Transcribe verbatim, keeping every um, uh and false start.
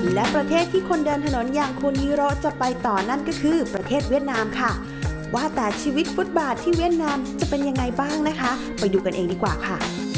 และประเทศที่คนเดินถนนอย่างคุณฮิโร่จะไปต่อนั่นก็คือประเทศเวียดนามค่ะว่าแต่ชีวิตฟุตบาทที่เวียดนามจะเป็นยังไงบ้างนะคะไปดูกันเองดีกว่าค่ะ